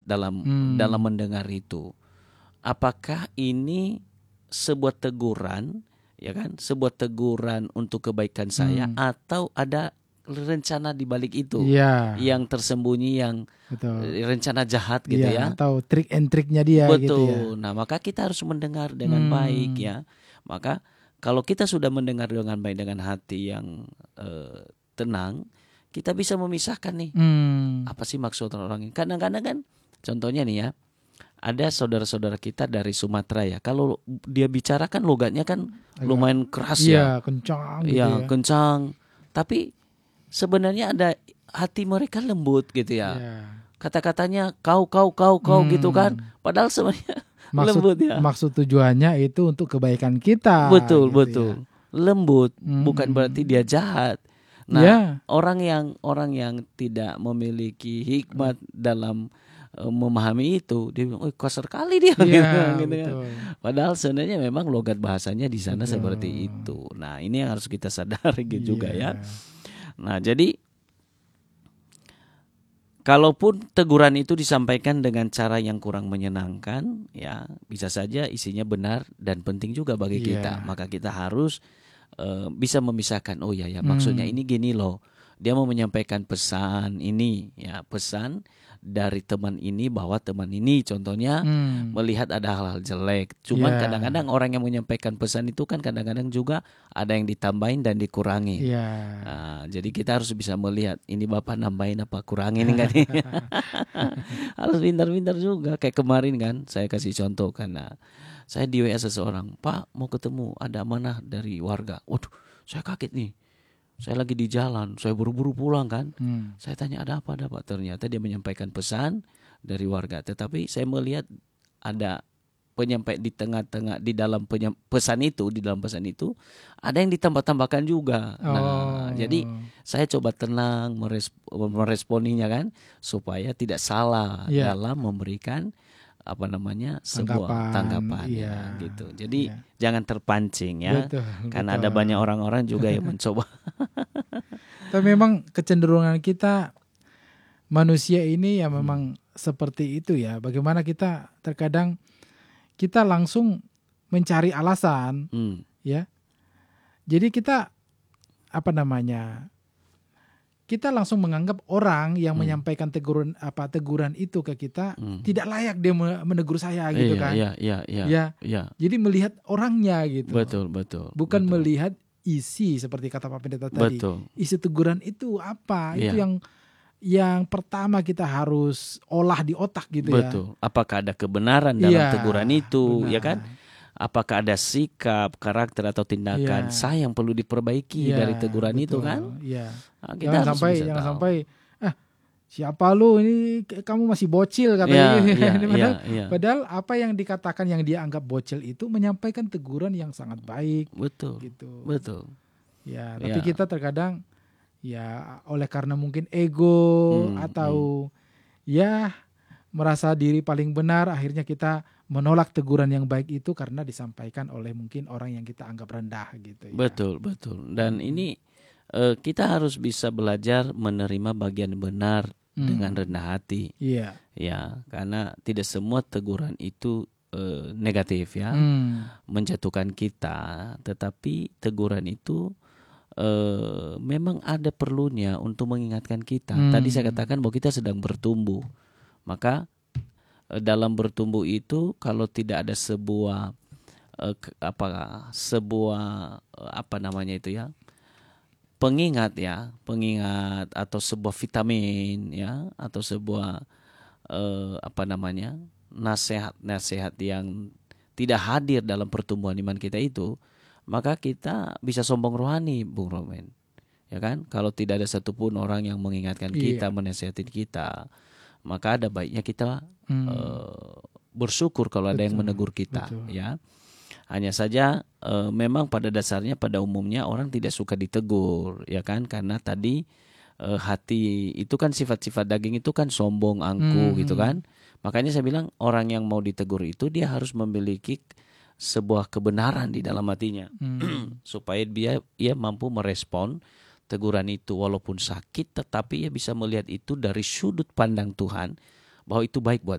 dalam mendengar itu. Apakah ini sebuah teguran, ya kan? Sebuah teguran untuk kebaikan saya atau ada rencana di balik itu yang tersembunyi, yang rencana jahat gitu ya. Atau trik and triknya dia gitu ya. Betul. Nah, maka kita harus mendengar dengan baik ya. Maka kalau kita sudah mendengar dengan baik, dengan hati yang tenang, kita bisa memisahkan nih. Apa sih maksud orang ini? Kadang-kadang kan contohnya nih ya, ada saudara-saudara kita dari Sumatera ya. Kalau dia bicara kan logatnya kan lumayan keras ya. Kencang gitu ya. Kencang. Tapi sebenarnya ada hati mereka lembut gitu ya. Kata-katanya kau gitu kan. Padahal sebenarnya lembut ya. Maksud tujuannya itu untuk kebaikan kita. Betul. Ya. Lembut, bukan berarti dia jahat. Nah, orang yang tidak memiliki hikmat dalam memahami itu, dia bilang, kasar kali dia gitu kan. Padahal sebenarnya memang logat bahasanya di sana seperti itu. Nah, ini yang harus kita sadari juga ya. Nah, jadi kalaupun teguran itu disampaikan dengan cara yang kurang menyenangkan, ya bisa saja isinya benar dan penting juga bagi kita. Maka kita harus bisa memisahkan. Oh ya, maksudnya ini gini loh. Dia mau menyampaikan pesan ini, ya pesan dari teman ini bahwa teman ini contohnya melihat ada hal-hal jelek. Cuman kadang-kadang orang yang menyampaikan pesan itu kan kadang-kadang juga ada yang ditambahin dan dikurangi. Nah, jadi kita harus bisa melihat ini Bapak nambahin apa kurangin enggak nih. Harus pintar-pintar juga. Kayak kemarin kan saya kasih contoh karena saya di WA seseorang, Pak mau ketemu, ada amanah dari warga. Waduh, saya kaget nih. Saya lagi di jalan, saya buru-buru pulang kan. Saya tanya ada apa Pak? Ternyata dia menyampaikan pesan dari warga. Tetapi saya melihat ada penyampai di tengah-tengah di dalam pesan itu ada yang ditambah-tambahkan juga. Nah, jadi saya coba tenang meresponinya kan supaya tidak salah dalam memberikan sebuah tanggapan gitu. Jadi jangan terpancing ya. Karena ada banyak orang-orang juga yang mencoba. Tapi memang kecenderungan kita manusia ini ya memang seperti itu ya. Bagaimana kita terkadang kita langsung mencari alasan ya. Jadi kita kita langsung menganggap orang yang menyampaikan teguran itu ke kita tidak layak dia menegur saya gitu kan. Iya. Jadi melihat orangnya gitu. Betul. Bukan melihat isi seperti kata Pak Pendeta tadi. Isi teguran itu apa? Itu yang pertama kita harus olah di otak gitu ya. Betul. Apakah ada kebenaran dalam teguran itu, ya kan? Apakah ada sikap, karakter atau tindakan saya yang perlu diperbaiki dari teguran itu kan? Nah, jangan sampai siapa lu ini kamu masih bocil katanya. Padahal apa yang dikatakan yang dia anggap bocil itu menyampaikan teguran yang sangat baik. Betul. Ya, tapi kita terkadang oleh karena mungkin ego atau merasa diri paling benar, akhirnya kita menolak teguran yang baik itu karena disampaikan oleh mungkin orang yang kita anggap rendah gitu ya. Betul. Dan ini kita harus bisa belajar menerima bagian benar dengan rendah hati. Ya, karena tidak semua teguran itu negatif ya, menjatuhkan kita, tetapi teguran itu memang ada perlunya untuk mengingatkan kita. Tadi saya katakan bahwa kita sedang bertumbuh. Maka dalam bertumbuh itu kalau tidak ada sebuah pengingat atau sebuah vitamin ya, atau sebuah nasihat yang tidak hadir dalam pertumbuhan iman kita itu, maka kita bisa sombong rohani, Bung Romen. Ya kan? Kalau tidak ada satupun orang yang mengingatkan kita, menasihatin kita, maka ada baiknya kita bersyukur kalau ada yang menegur kita. Ya, hanya saja memang pada dasarnya, pada umumnya orang tidak suka ditegur, ya kan? Karena tadi hati itu kan sifat-sifat daging itu kan sombong, angkuh gitu kan. Makanya saya bilang orang yang mau ditegur itu dia harus memiliki sebuah kebenaran di dalam hatinya supaya ia mampu merespon teguran itu walaupun sakit, tetapi ia bisa melihat itu dari sudut pandang Tuhan bahwa itu baik buat